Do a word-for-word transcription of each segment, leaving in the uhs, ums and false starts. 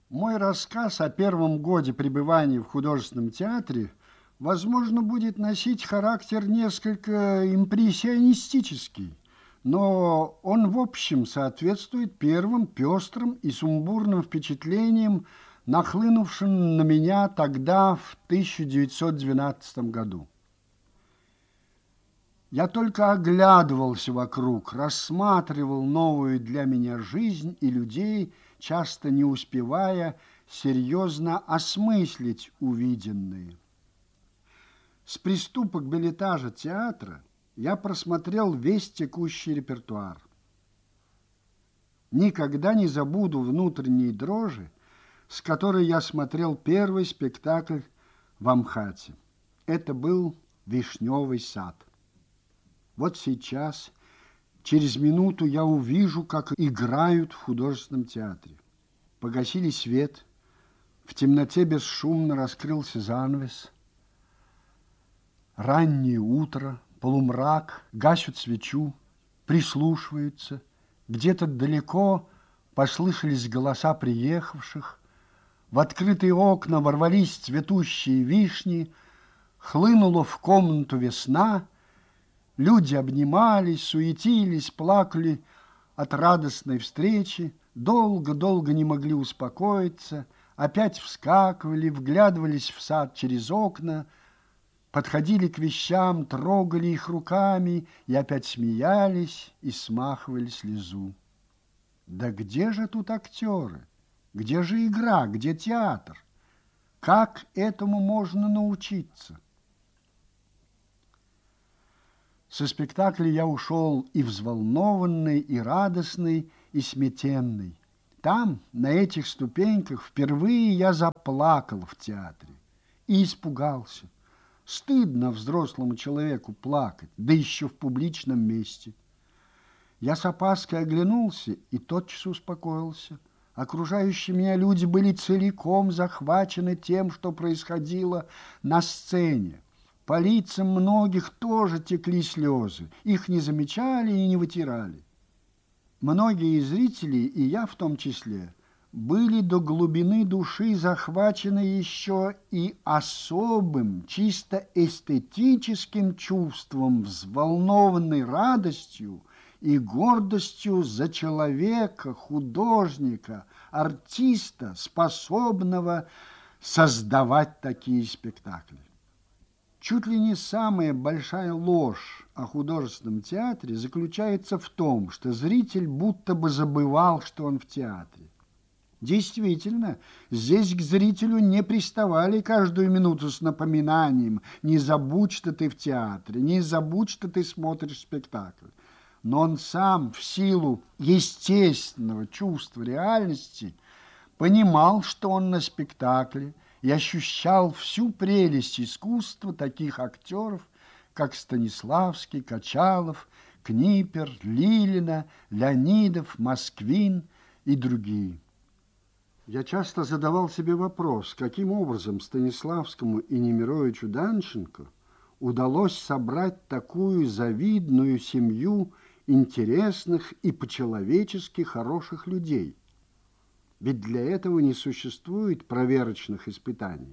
Мой рассказ о первом годе пребывания в художественном театре, возможно, будет носить характер несколько импрессионистический, но он, в общем, соответствует первым пестрым и сумбурным впечатлениям, нахлынувшим на меня тогда, в тысяча девятьсот двенадцатом году. Я только оглядывался вокруг, рассматривал новую для меня жизнь и людей, часто не успевая серьезно осмыслить увиденное. С приступа к билетажа театра я просмотрел весь текущий репертуар. Никогда не забуду внутренней дрожи, с которой я смотрел первый спектакль в Амхате. Это был «Вишневый сад». Вот сейчас, через минуту, я увижу, как играют в художественном театре. Погасили свет, в темноте бесшумно раскрылся занавес. Раннее утро, полумрак, гасят свечу, прислушиваются. Где-то далеко послышались голоса приехавших. В открытые окна ворвались цветущие вишни, хлынула в комнату весна. Люди обнимались, суетились, плакали от радостной встречи, долго-долго не могли успокоиться, опять вскакивали, вглядывались в сад через окна, подходили к вещам, трогали их руками и опять смеялись и смахивали слезу. Да где же тут актеры? Где же игра? Где театр? Как этому можно научиться? Со спектакля я ушел и взволнованный, и радостный, и сметенный. Там, на этих ступеньках, впервые я заплакал в театре и испугался. Стыдно взрослому человеку плакать, да еще в публичном месте. Я с опаской оглянулся и тотчас успокоился. Окружающие меня люди были целиком захвачены тем, что происходило на сцене. По лицам многих тоже текли слезы, их не замечали и не вытирали. Многие зрители, и я в том числе, были до глубины души захвачены еще и особым, чисто эстетическим чувством, взволнованной радостью и гордостью за человека, художника, артиста, способного создавать такие спектакли. Чуть ли не самая большая ложь о художественном театре заключается в том, что зритель будто бы забывал, что он в театре. Действительно, здесь к зрителю не приставали каждую минуту с напоминанием: «Не забудь, что ты в театре, не забудь, что ты смотришь спектакль». Но он сам, в силу естественного чувства реальности, понимал, что он на спектакле, и ощущал всю прелесть искусства таких актеров, как Станиславский, Качалов, Книпер, Лилина, Леонидов, Москвин и другие. Я часто задавал себе вопрос, каким образом Станиславскому и Немировичу Данченко удалось собрать такую завидную семью интересных и по-человечески хороших людей. Ведь для этого не существует проверочных испытаний.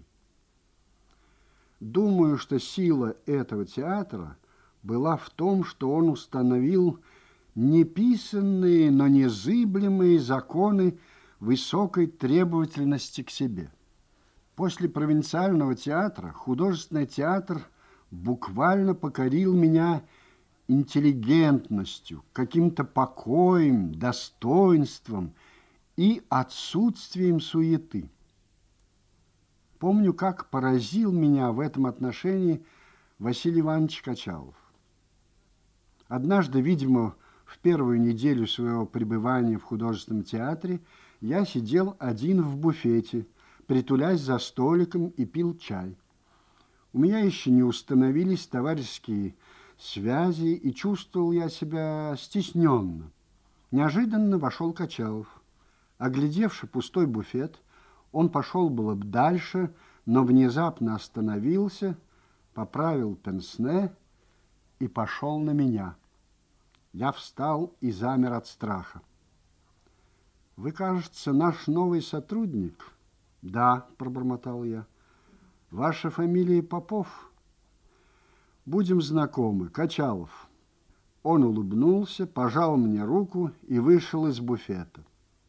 Думаю, что сила этого театра была в том, что он установил неписанные, но незыблемые законы высокой требовательности к себе. После провинциального театра художественный театр буквально покорил меня интеллигентностью, каким-то покоем, достоинством и отсутствием суеты. Помню, как поразил меня в этом отношении Василий Иванович Качалов. Однажды, видимо, в первую неделю своего пребывания в художественном театре, я сидел один в буфете, притулясь за столиком, и пил чай. У меня еще не установились товарищеские связи, и чувствовал я себя стесненно. Неожиданно вошел Качалов. Оглядевши пустой буфет, он пошел было бы дальше, но внезапно остановился, поправил пенсне и пошел на меня. Я встал и замер от страха. Вы, кажется, наш новый сотрудник? Да, пробормотал я. Ваша фамилия Попов? Будем знакомы, Качалов. Он улыбнулся, пожал мне руку и вышел из буфета.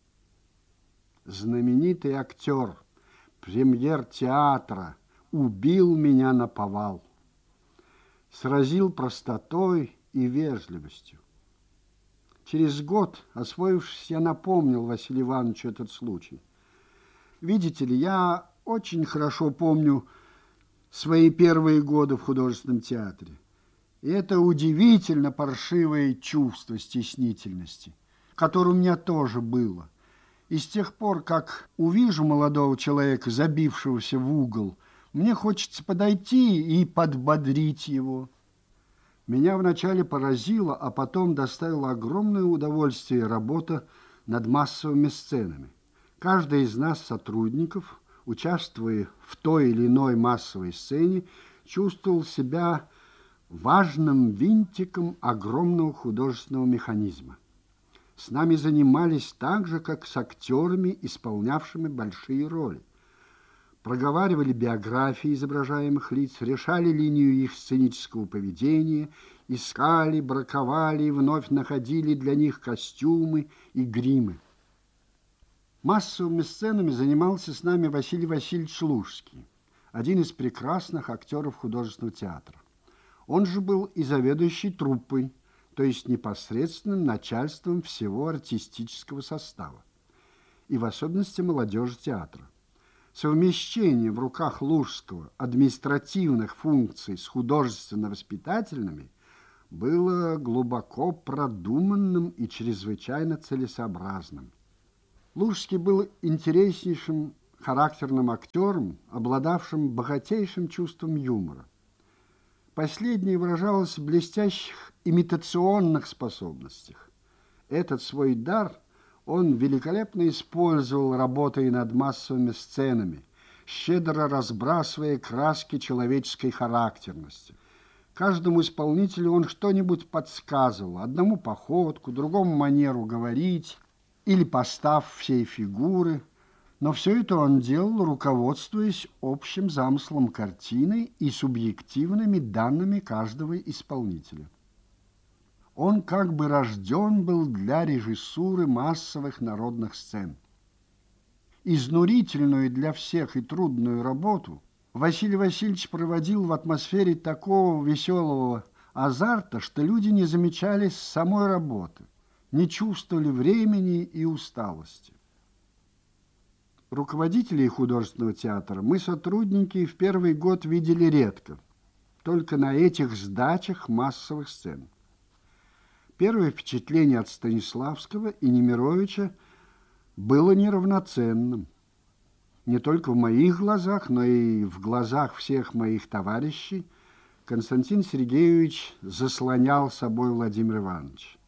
Знаменитый актер, премьер театра, убил меня наповал. Сразил простотой и вежливостью. Через год, освоившись, я напомнил Василию Ивановичу этот случай. Видите ли, я очень хорошо помню свои первые годы в художественном театре. И это удивительно паршивое чувство стеснительности, которое у меня тоже было. И с тех пор, как увижу молодого человека, забившегося в угол, мне хочется подойти и подбодрить его. Меня вначале поразило, а потом доставило огромное удовольствие работа над массовыми сценами. Каждый из нас, сотрудников, участвуя в той или иной массовой сцене, чувствовал себя важным винтиком огромного художественного механизма. С нами занимались так же, как с актерами, исполнявшими большие роли. Проговаривали биографии изображаемых лиц, решали линию их сценического поведения, искали, браковали и вновь находили для них костюмы и гримы. Массовыми сценами занимался с нами Василий Васильевич Лужский, один из прекрасных актеров художественного театра. Он же был и заведующий труппой, то есть непосредственным начальством всего артистического состава, и в особенности молодежи театра. Совмещение в руках Лужского административных функций с художественно-воспитательными было глубоко продуманным и чрезвычайно целесообразным. Лужский был интереснейшим характерным актером, обладавшим богатейшим чувством юмора. Последнее выражалось в блестящих имитационных способностях. Этот свой дар он великолепно использовал, работая над массовыми сценами, щедро разбрасывая краски человеческой характерности. Каждому исполнителю он что-нибудь подсказывал, одному походку, другому манеру говорить или постав всей фигуры, но все это он делал, руководствуясь общим замыслом картины и субъективными данными каждого исполнителя. Он как бы рожден был для режиссуры массовых народных сцен. Изнурительную для всех и трудную работу Василий Васильевич проводил в атмосфере такого веселого азарта, что люди не замечали самой работы, не чувствовали времени и усталости. Руководителей художественного театра мы, сотрудники, в первый год видели редко, только на этих сдачах массовых сцен. Первое впечатление от Станиславского и Немировича было неравноценным. Не только в моих глазах, но и в глазах всех моих товарищей Константин Сергеевич заслонял собой Владимира Ивановича.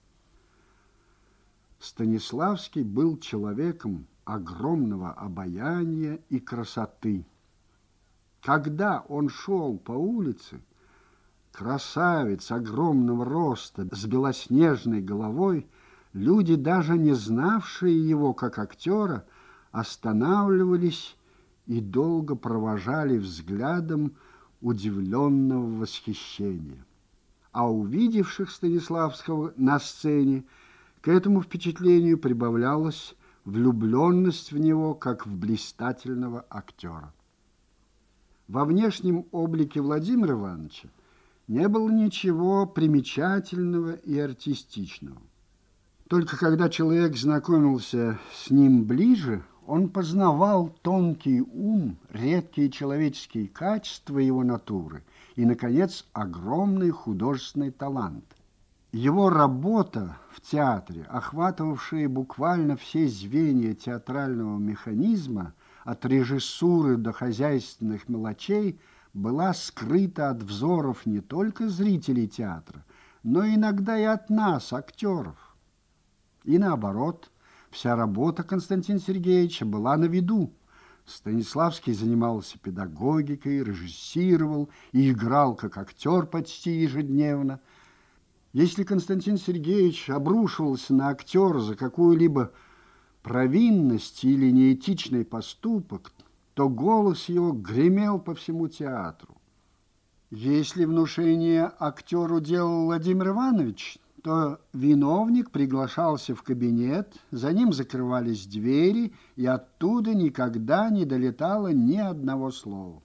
Станиславский был человеком огромного обаяния и красоты. Когда он шел по улице, красавец огромного роста, с белоснежной головой, люди, даже не знавшие его как актера, останавливались и долго провожали взглядом удивленного восхищения. А увидевших Станиславского на сцене, к этому впечатлению прибавлялась влюбленность в него, как в блистательного актера. Во внешнем облике Владимира Ивановича не было ничего примечательного и артистичного. Только когда человек знакомился с ним ближе, он познавал тонкий ум, редкие человеческие качества его натуры и, наконец, огромный художественный талант. Его работа в театре, охватывавшая буквально все звенья театрального механизма, от режиссуры до хозяйственных мелочей, была скрыта от взоров не только зрителей театра, но иногда и от нас, актеров. И наоборот, вся работа Константина Сергеевича была на виду. Станиславский занимался педагогикой, режиссировал и играл как актер почти ежедневно. Если Константин Сергеевич обрушивался на актера за какую-либо провинность или неэтичный поступок, то голос его гремел по всему театру. Если внушение актеру делал Владимир Иванович, то виновник приглашался в кабинет, за ним закрывались двери, и оттуда никогда не долетало ни одного слова.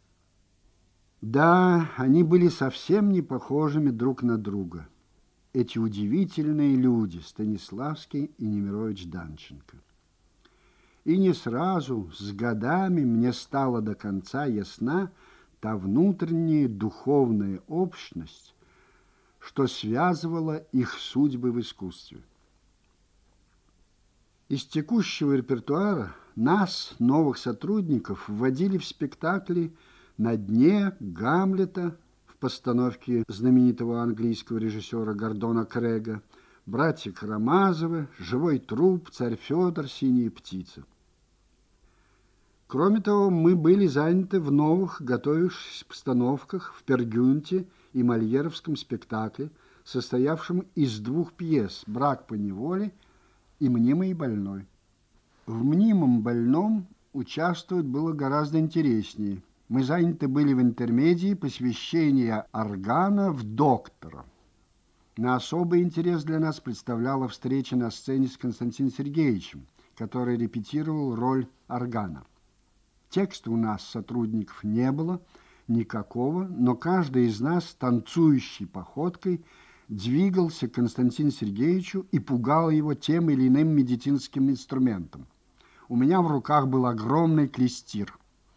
Да, они были совсем не похожими друг на друга, эти удивительные люди, Станиславский и Немирович Данченко. И не сразу, с годами, мне стало до конца ясна та внутренняя духовная общность, что связывало их судьбы в искусстве. Из текущего репертуара нас, новых сотрудников, вводили в спектакли «На дне», «Гамлета» в постановке знаменитого английского режиссера Гордона Крэга, «Братья Карамазовы», «Живой труп», «Царь Федор», «Синяя птица». Кроме того, мы были заняты в новых, готовившихся постановках в Пергюнте и Мольеровском спектакле, состоявшем из двух пьес «Брак по неволе» и «Мнимый больной». В «Мнимом больном» участвовать было гораздо интереснее. Мы заняты были в интермедии посвящения органа в доктора. На особый интерес для нас представляла встреча на сцене с Константином Сергеевичем, который репетировал роль органа. Текста у нас, сотрудников, не было никакого, но каждый из нас танцующей походкой двигался к Константину Сергеевичу и пугал его тем или иным медицинским инструментом. У меня в руках был огромный клестир.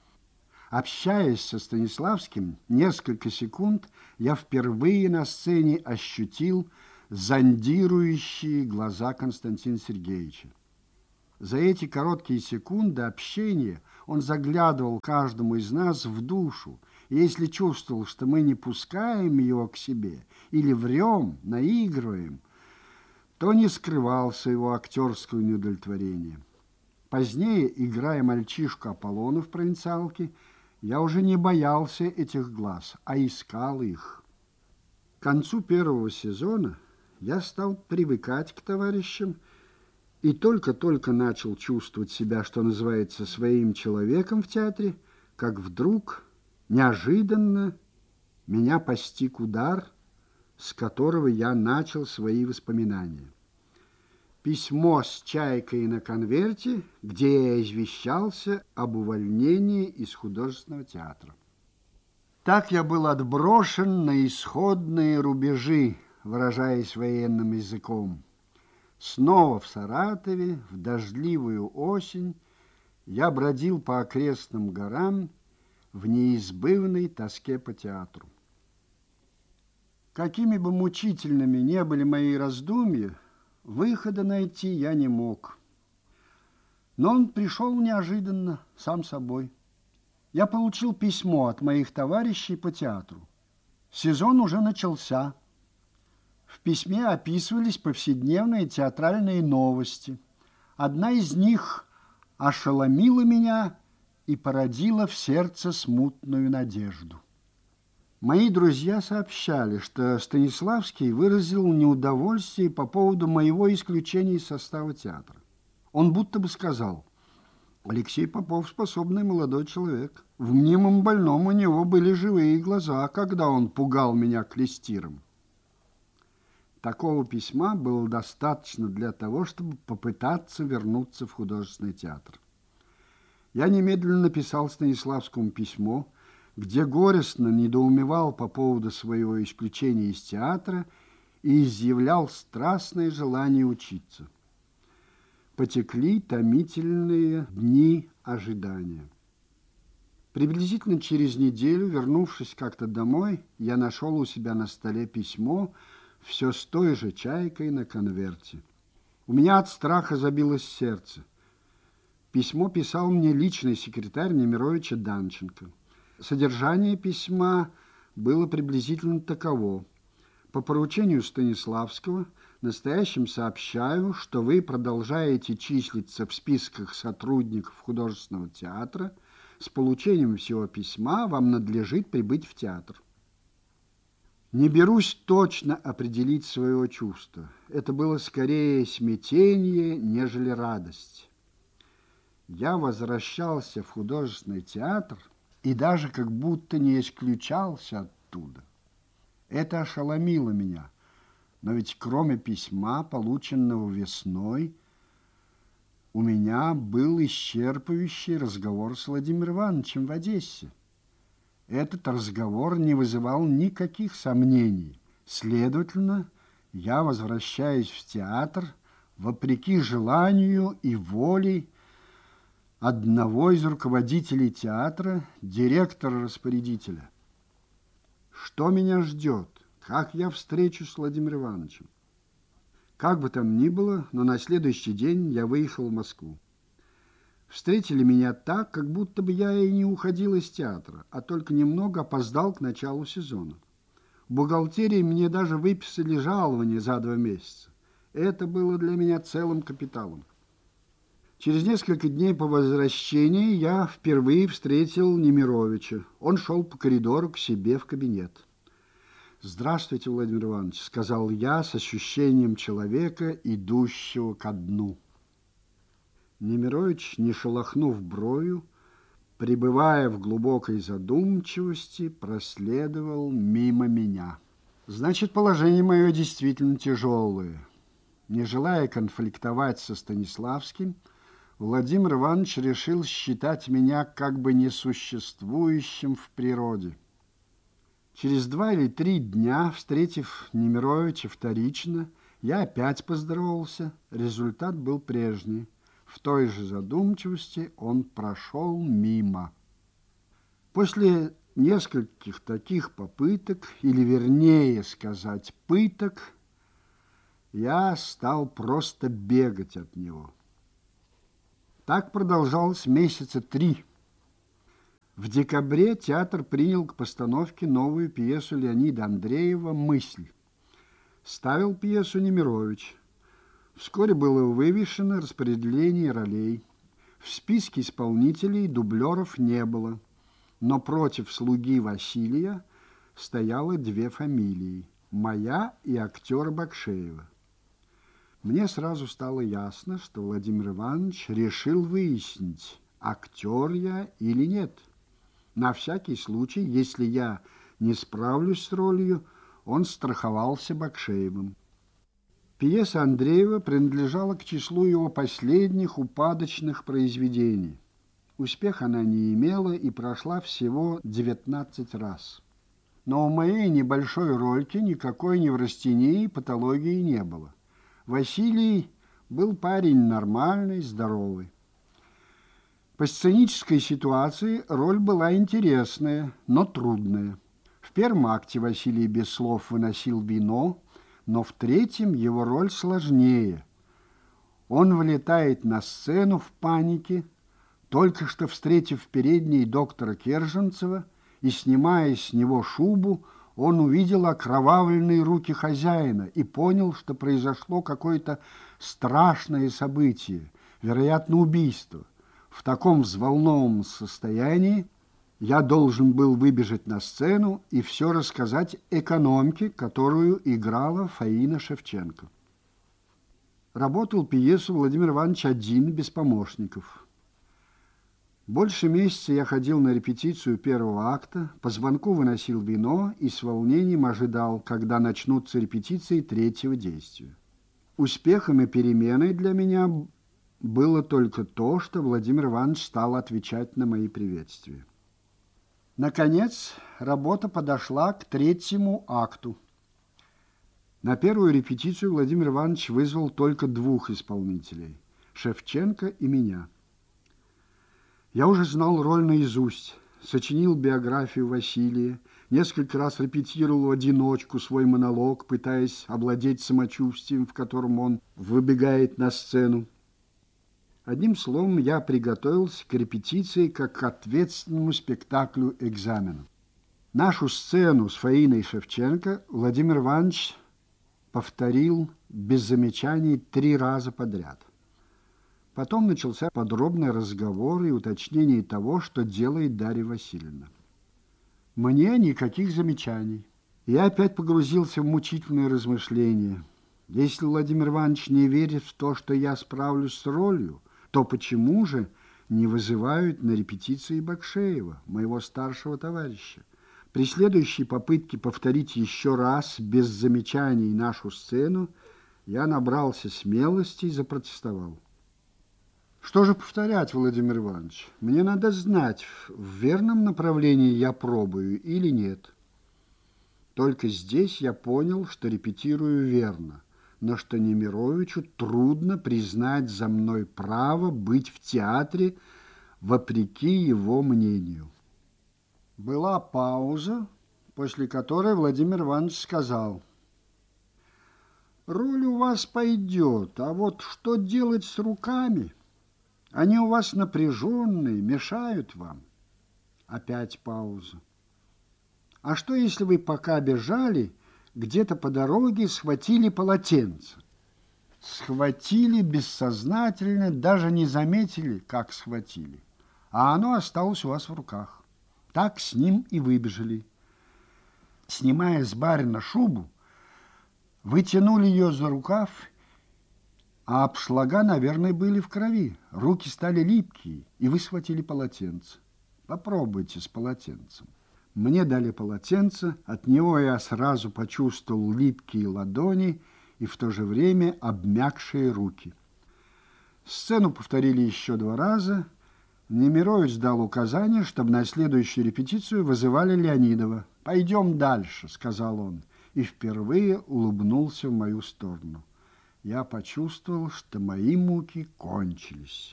Общаясь со Станиславским несколько секунд, я впервые на сцене ощутил зондирующие глаза Константина Сергеевича. За эти короткие секунды общения он заглядывал каждому из нас в душу, и если чувствовал, что мы не пускаем его к себе или врем, наигрываем, то не скрывал своего актерского неудовлетворения. Позднее, играя мальчишку Аполлона в «Провинциалке», я уже не боялся этих глаз, а искал их. К концу первого сезона я стал привыкать к товарищам и только-только начал чувствовать себя, что называется, своим человеком в театре, как вдруг, неожиданно, меня постиг удар, с которого я начал свои воспоминания. Письмо с чайкой на конверте, где я извещался об увольнении из художественного театра. Так я был отброшен на исходные рубежи, выражаясь военным языком. Снова в Саратове, в дождливую осень, я бродил по окрестным горам в неизбывной тоске по театру. Какими бы мучительными ни были мои раздумья, выхода найти я не мог. Но он пришел неожиданно, сам собой. Я получил письмо от моих товарищей по театру. Сезон уже начался. В письме описывались повседневные театральные новости. Одна из них ошеломила меня и породила в сердце смутную надежду. Мои друзья сообщали, что Станиславский выразил неудовольствие по поводу моего исключения из состава театра. Он будто бы сказал: «Алексей Попов способный молодой человек. В мнимом больном у него были живые глаза, когда он пугал меня клестиром». Такого письма было достаточно для того, чтобы попытаться вернуться в художественный театр. Я немедленно написал Станиславскому письмо, где горестно недоумевал по поводу своего исключения из театра и изъявлял страстное желание учиться. Потекли томительные дни ожидания. Приблизительно через неделю, вернувшись как-то домой, я нашел у себя на столе письмо, все с той же чайкой на конверте. У меня от страха забилось сердце. Письмо писал мне личный секретарь Немировича Данченко. Содержание письма было приблизительно таково. По поручению Станиславского настоящим сообщаю, что вы продолжаете числиться в списках сотрудников художественного театра. С получением всего письма вам надлежит прибыть в театр. Не берусь точно определить своего чувства. Это было скорее смятение, нежели радость. Я возвращался в художественный театр и даже как будто не исключался оттуда. Это ошеломило меня. Но ведь кроме письма, полученного весной, у меня был исчерпывающий разговор с Владимиром Ивановичем в Одессе. Этот разговор не вызывал никаких сомнений. Следовательно, я возвращаюсь в театр вопреки желанию и воле одного из руководителей театра, директора-распорядителя. Что меня ждет? Как я встречусь с Владимиром Ивановичем? Как бы там ни было, но на следующий день я выехал в Москву. Встретили меня так, как будто бы я и не уходил из театра, а только немного опоздал к началу сезона. В бухгалтерии мне даже выписали жалование за два месяца. Это было для меня целым капиталом. Через несколько дней по возвращении я впервые встретил Немировича. Он шел по коридору к себе в кабинет. «Здравствуйте, Владимир Иванович», — сказал я с ощущением человека, идущего ко дну. Немирович, не шелохнув бровью, пребывая в глубокой задумчивости, проследовал мимо меня. Значит, положение мое действительно тяжелое. Не желая конфликтовать со Станиславским, Владимир Иванович решил считать меня как бы несуществующим в природе. Через два или три дня, встретив Немировича вторично, я опять поздоровался. Результат был прежний. В той же задумчивости он прошел мимо. После нескольких таких попыток, или вернее сказать пыток, я стал просто бегать от него. Так продолжалось месяца три. В декабре театр принял к постановке новую пьесу Леонида Андреева «Мысль». Ставил пьесу Немирович. Вскоре было вывешено распределение ролей. В списке исполнителей дублеров не было, но против слуги Василия стояло две фамилии – моя и актера Бакшеева. Мне сразу стало ясно, что Владимир Иванович решил выяснить, актер я или нет. На всякий случай, если я не справлюсь с ролью, он страховался Бакшеевым. Пьеса Андреева принадлежала к числу его последних упадочных произведений. Успеха она не имела и прошла всего девятнадцать раз. Но у моей небольшой рольки никакой неврастении и патологии не было. Василий был парень нормальный, здоровый. По сценической ситуации роль была интересная, но трудная. В первом акте Василий без слов выносил вино, но в третьем его роль сложнее. Он вылетает на сцену в панике, только что встретив в передней доктора Керженцева, и, снимая с него шубу, он увидел окровавленные руки хозяина и понял, что произошло какое-то страшное событие, вероятно, убийство. В таком взволнованном состоянии я должен был выбежать на сцену и все рассказать экономке, которую играла Фаина Шевченко. Работал пьесу Владимир Иванович один, без помощников. Больше месяца я ходил на репетицию первого акта, по звонку выносил вино и с волнением ожидал, когда начнутся репетиции третьего действия. Успехом и переменой для меня было только то, что Владимир Иванович стал отвечать на мои приветствия. Наконец, работа подошла к третьему акту. На первую репетицию Владимир Иванович вызвал только двух исполнителей – Шевченко и меня. Я уже знал роль наизусть, сочинил биографию Василия, несколько раз репетировал в одиночку свой монолог, пытаясь овладеть самочувствием, в котором он выбегает на сцену. Одним словом, я приготовился к репетиции как к ответственному спектаклю экзамена. Нашу сцену с Фаиной Шевченко Владимир Иванович повторил без замечаний три раза подряд. Потом начался подробный разговор и уточнение того, что делает Дарья Васильевна. Мне никаких замечаний. Я опять погрузился в мучительные размышления. Если Владимир Иванович не верит в то, что я справлюсь с ролью, то почему же не вызывают на репетиции Бакшеева, моего старшего товарища? При следующей попытке повторить еще раз, без замечаний, нашу сцену, я набрался смелости и запротестовал. Что же повторять, Владимир Иванович? Мне надо знать, в верном направлении я пробую или нет. Только здесь я понял, что репетирую верно, но что Немировичу трудно признать за мной право быть в театре вопреки его мнению. Была пауза, после которой Владимир Иванович сказал: «Роль у вас пойдет, а вот что делать с руками? Они у вас напряженные, мешают вам». Опять пауза. «А что, если вы, пока бежали, где-то по дороге схватили полотенце?» Схватили бессознательно, даже не заметили, как схватили. А оно осталось у вас в руках. Так с ним и выбежали. Снимая с барина шубу, вы тянули ее за рукав, а обшлага, наверное, были в крови. Руки стали липкие, и вы схватили полотенце. Попробуйте с полотенцем. Мне дали полотенце, от него я сразу почувствовал липкие ладони и в то же время обмякшие руки. Сцену повторили еще два раза. Немирович дал указание, чтобы на следующую репетицию вызывали Леонидова. «Пойдем дальше», — сказал он, и впервые улыбнулся в мою сторону. Я почувствовал, что мои муки кончились.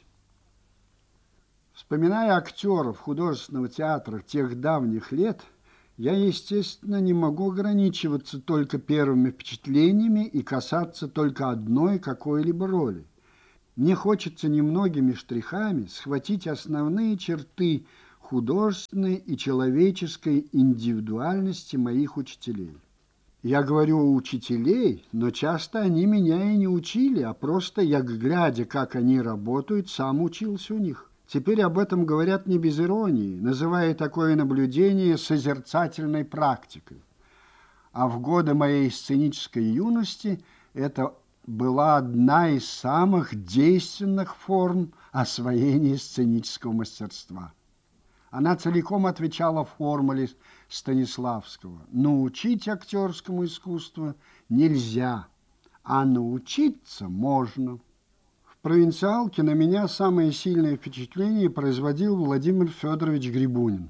Вспоминая актеров художественного театра тех давних лет, я, естественно, не могу ограничиваться только первыми впечатлениями и касаться только одной какой-либо роли. Мне хочется немногими штрихами схватить основные черты художественной и человеческой индивидуальности моих учителей. Я говорю «учителей», но часто они меня и не учили, а просто я, глядя, как они работают, сам учился у них. Теперь об этом говорят не без иронии, называя такое наблюдение созерцательной практикой. А в годы моей сценической юности это была одна из самых действенных форм освоения сценического мастерства. Она целиком отвечала формуле Станиславского: научить актерскому искусству нельзя, а научиться можно. В «Провинциалке» на меня самое сильное впечатление производил Владимир Федорович Грибунин.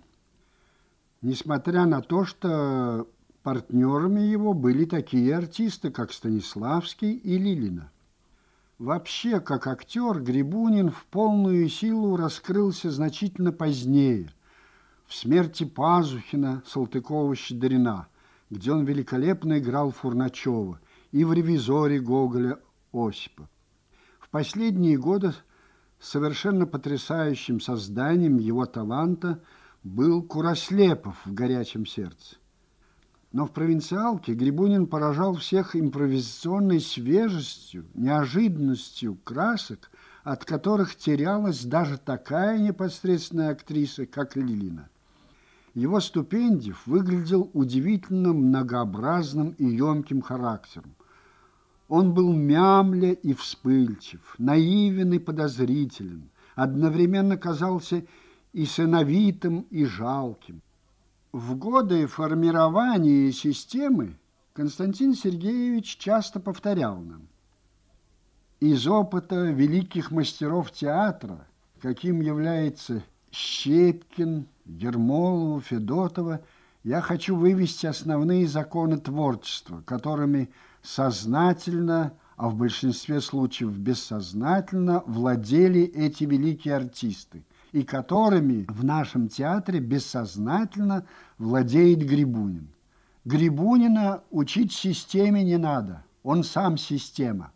Несмотря на то, что партнерами его были такие артисты, как Станиславский и Лилина. Вообще, как актер, Грибунин в полную силу раскрылся значительно позднее, в «Смерти Пазухина» Салтыкова-Щедрина, где он великолепно играл Фурначева, и в «Ревизоре» Гоголя Осипа. В последние годы совершенно потрясающим созданием его таланта был Курослепов в «Горячем сердце». Но в «Провинциалке» Грибунин поражал всех импровизационной свежестью, неожиданностью красок, от которых терялась даже такая непосредственная актриса, как Лилина. Его Ступендиев выглядел удивительно многообразным и емким характером. Он был мямля и вспыльчив, наивен и подозрителен, одновременно казался и сыновитым, и жалким. В годы формирования системы Константин Сергеевич часто повторял нам: из опыта великих мастеров театра, каким является Щепкин, Ермолова, Федотова, я хочу вывести основные законы творчества, которыми сознательно, а в большинстве случаев бессознательно владели эти великие артисты, и которыми в нашем театре бессознательно владеет Грибунин. Грибунина учить системе не надо, он сам система.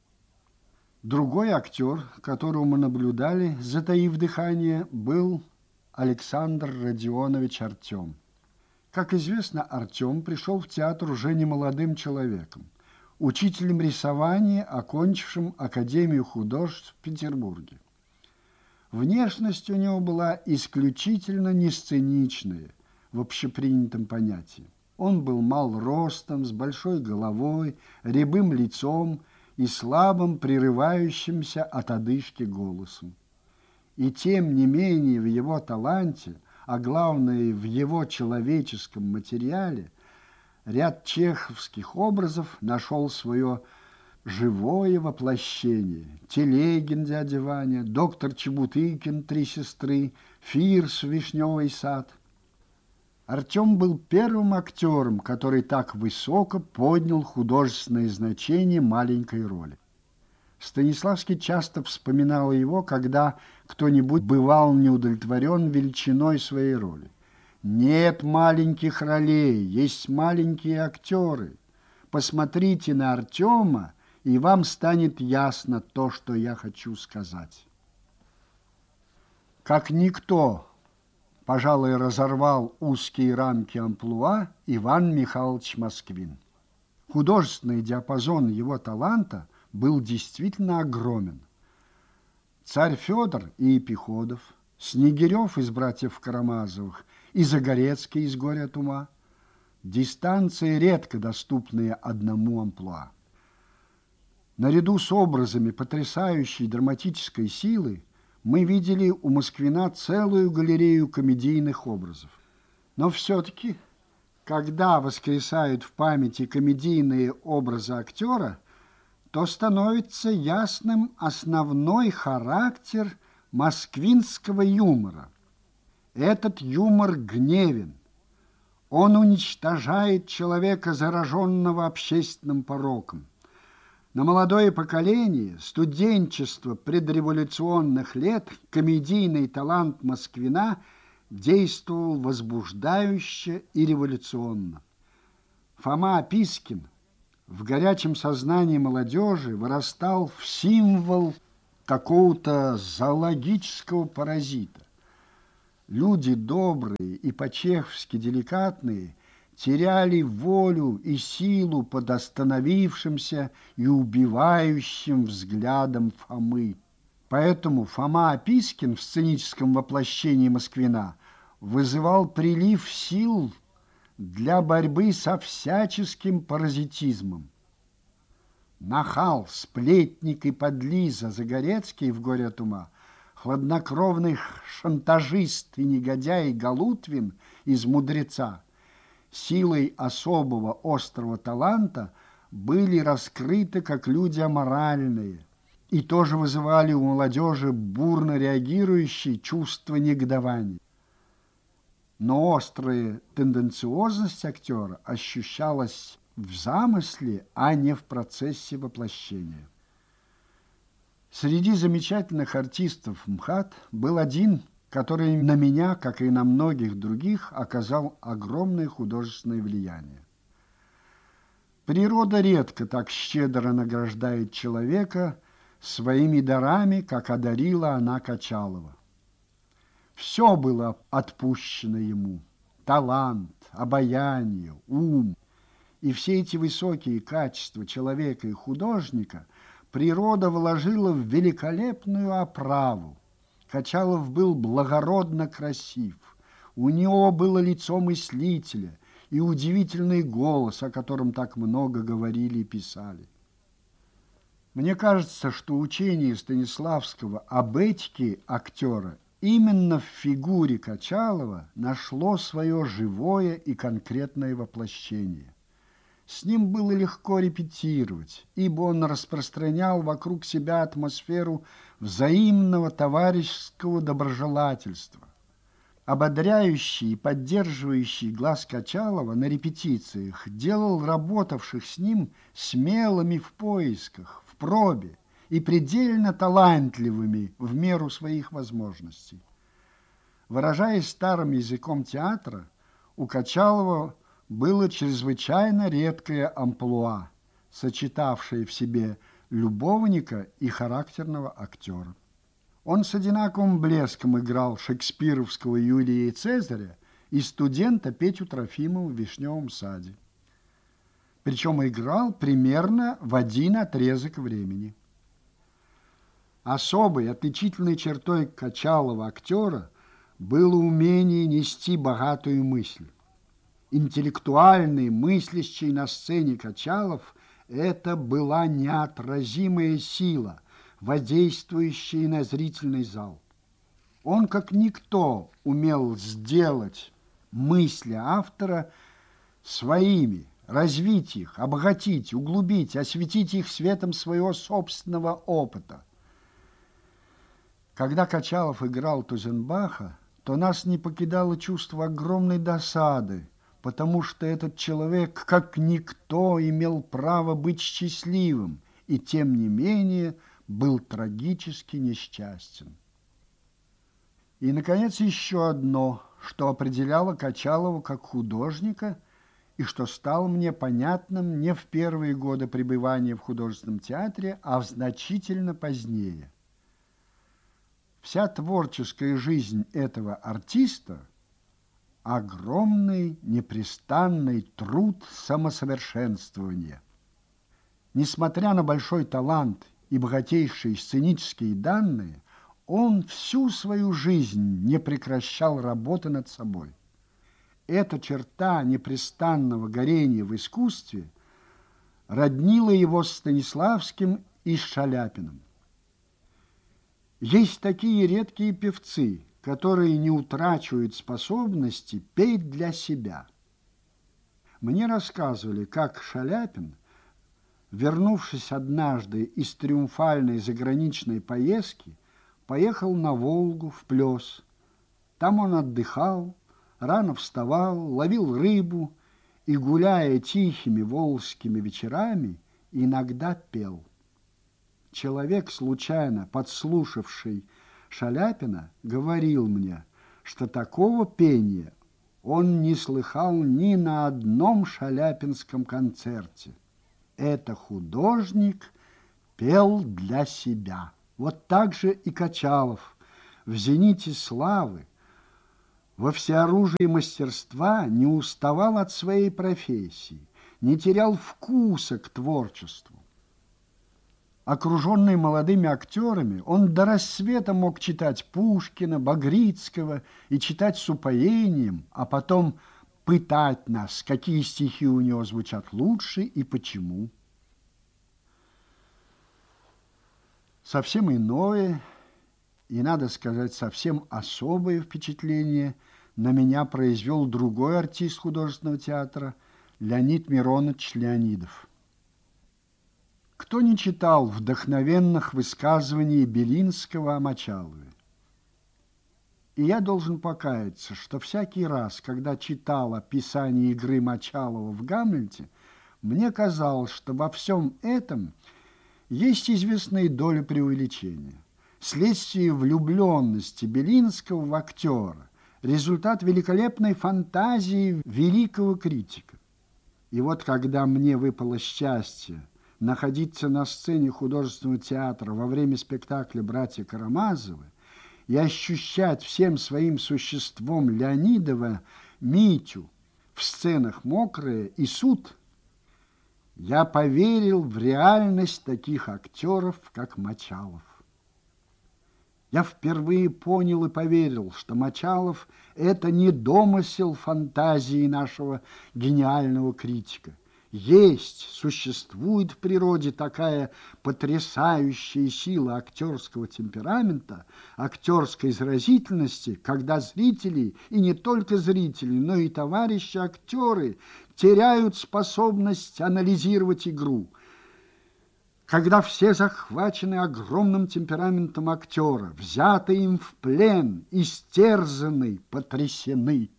Другой актер, которого мы наблюдали, затаив дыхание, был Александр Родионович Артем. Как известно, Артем пришел в театр уже не молодым человеком, учителем рисования, окончившим Академию художеств в Петербурге. Внешность у него была исключительно не сценичная, в общепринятом понятии. Он был мал ростом, с большой головой, рябым лицом и слабым, прерывающимся от одышки голосом. И тем не менее в его таланте, а главное в его человеческом материале, ряд чеховских образов нашел свое живое воплощение. Телегин дядя Ваня, доктор Чебутыкин, три сестры, Фирс, Вишневый сад. Артем был первым актером, который так высоко поднял художественное значение маленькой роли. Станиславский часто вспоминал его, когда кто-нибудь бывал неудовлетворен величиной своей роли. «Нет маленьких ролей, есть маленькие актеры. Посмотрите на Артема, и вам станет ясно то, что я хочу сказать». Как никто, пожалуй, разорвал узкие рамки амплуа Иван Михайлович Москвин. Художественный диапазон его таланта был действительно огромен. Царь Федор и Епиходов, Снегирев из братьев Карамазовых и Загорецкий из «Горя от ума» — дистанции, редко доступные одному амплуа. Наряду с образами потрясающей драматической силы мы видели у Москвина целую галерею комедийных образов. Но все-таки, когда воскресают в памяти комедийные образы актера, то становится ясным основной характер москвинского юмора. Этот юмор гневен. Он уничтожает человека, зараженного общественным пороком. На молодое поколение, студенчество предреволюционных лет, комедийный талант Москвина действовал возбуждающе и революционно. Фома Опискин в горячем сознании молодежи вырастал в символ какого-то зоологического паразита. Люди добрые и по-чеховски деликатные теряли волю и силу под остановившимся и убивающим взглядом Фомы. Поэтому Фома Опискин в сценическом воплощении Москвина вызывал прилив сил для борьбы со всяческим паразитизмом. Нахал, сплетник и подлиза Загорецкий в «Горе от ума», хладнокровный шантажист и негодяй Галутвин из «Мудреца» силой особого острого таланта были раскрыты как люди аморальные и тоже вызывали у молодежи бурно реагирующие чувства негодования. Но острая тенденциозность актера ощущалась в замысле, а не в процессе воплощения. Среди замечательных артистов МХАТ был один, который на меня, как и на многих других, оказал огромное художественное влияние. Природа редко так щедро награждает человека своими дарами, как одарила она Качалова. Все было отпущено ему – талант, обаяние, ум. И все эти высокие качества человека и художника природа вложила в великолепную оправу. Качалов был благородно красив, у него было лицо мыслителя и удивительный голос, о котором так много говорили и писали. Мне кажется, что учение Станиславского об этике актера именно в фигуре Качалова нашло свое живое и конкретное воплощение. С ним было легко репетировать, ибо он распространял вокруг себя атмосферу взаимного товарищеского доброжелательства. Ободряющий и поддерживающий глаз Качалова на репетициях делал работавших с ним смелыми в поисках, в пробе и предельно талантливыми в меру своих возможностей. Выражаясь старым языком театра, у Качалова было чрезвычайно редкое амплуа, сочетавшее в себе любовника и характерного актера. Он с одинаковым блеском играл шекспировского Юлия и Цезаря и студента Петю Трофимова в «Вишневом саде». Причем играл примерно в один отрезок времени. Особой отличительной чертой Качалова актера было умение нести богатую мысль. Интеллектуальный, мыслящий на сцене Качалов – это была неотразимая сила, воздействующая на зрительный зал. Он, как никто, умел сделать мысли автора своими, развить их, обогатить, углубить, осветить их светом своего собственного опыта. Когда Качалов играл Тузенбаха, то нас не покидало чувство огромной досады, потому что этот человек, как никто, имел право быть счастливым и, тем не менее, был трагически несчастен. И, наконец, еще одно, что определяло Качалова как художника и что стало мне понятным не в первые годы пребывания в художественном театре, а в значительно позднее. Вся творческая жизнь этого артиста – огромный, непрестанный труд самосовершенствования. Несмотря на большой талант и богатейшие сценические данные, он всю свою жизнь не прекращал работы над собой. Эта черта непрестанного горения в искусстве роднила его с Станиславским и с Шаляпиным. Есть такие редкие певцы, которые не утрачивают способности петь для себя. Мне рассказывали, как Шаляпин, вернувшись однажды из триумфальной заграничной поездки, поехал на Волгу в Плес. Там он отдыхал, рано вставал, ловил рыбу и, гуляя тихими волжскими вечерами, иногда пел. Человек, случайно подслушавший Шаляпина, говорил мне, что такого пения он не слыхал ни на одном шаляпинском концерте. Это художник пел для себя. Вот так же и Качалов в зените славы, во всеоружии мастерства не уставал от своей профессии, не терял вкуса к творчеству. Окруженный молодыми актерами, он до рассвета мог читать Пушкина, Багрицкого и читать с упоением, а потом пытать нас, какие стихи у него звучат лучше и почему. Совсем иное и, надо сказать, совсем особое впечатление на меня произвел другой артист художественного театра Леонид Миронович Леонидов. Кто не читал вдохновенных высказываний Белинского о Мочалове? И я должен покаяться, что всякий раз, когда читал описание игры Мочалова в «Гамлете», мне казалось, что во всем этом есть известная доля преувеличения. Следствие влюбленности Белинского в актера, результат великолепной фантазии великого критика. И вот когда мне выпало счастье находиться на сцене художественного театра во время спектакля «Братья Карамазовы» и ощущать всем своим существом Леонидова, Митю в сценах «Мокрая» и «Суд», я поверил в реальность таких актеров, как Мочалов. Я впервые понял и поверил, что Мочалов – это не домысел фантазии нашего гениального критика. Есть, существует в природе такая потрясающая сила актерского темперамента, актерской изразительности, когда зрители, и не только зрители, но и товарищи-актеры теряют способность анализировать игру. Когда все захвачены огромным темпераментом актера, взяты им в плен, истерзаны, потрясены.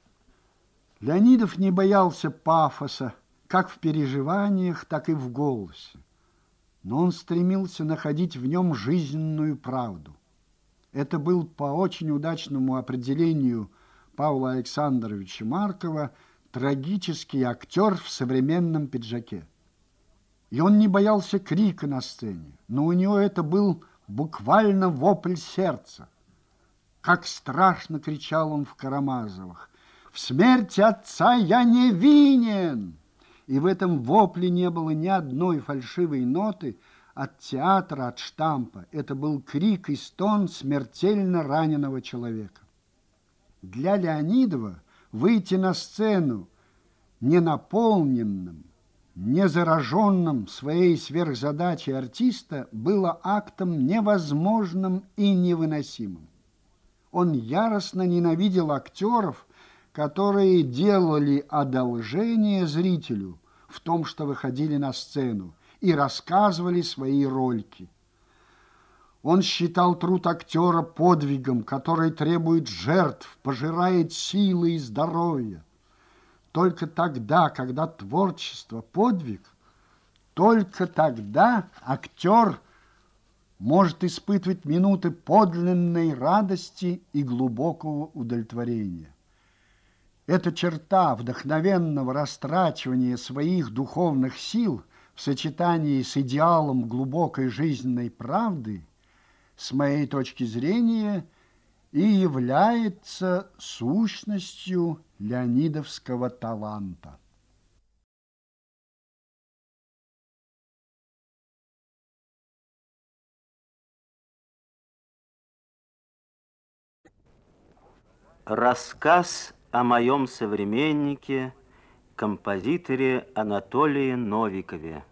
Леонидов не боялся пафоса, как в переживаниях, так и в голосе. Но он стремился находить в нем жизненную правду. Это был по очень удачному определению Павла Александровича Маркова трагический актер в современном пиджаке. И он не боялся крика на сцене, но у него это был буквально вопль сердца. Как страшно кричал он в Карамазовых: «В смерти отца я не винен!» И в этом вопле не было ни одной фальшивой ноты от театра, от штампа. Это был крик и стон смертельно раненого человека. Для Леонидова выйти на сцену ненаполненным, незараженным своей сверхзадачей артиста было актом невозможным и невыносимым. Он яростно ненавидел актеров, которые делали одолжение зрителю в том, что выходили на сцену и рассказывали свои рольки. Он считал труд актера подвигом, который требует жертв, пожирает силы и здоровье. Только тогда, когда творчество – подвиг, только тогда актер может испытывать минуты подлинной радости и глубокого удовлетворения. Эта черта вдохновенного растрачивания своих духовных сил в сочетании с идеалом глубокой жизненной правды, с моей точки зрения, и является сущностью леонидовского таланта. Рассказ о моем современнике, композиторе Анатолии Новикове.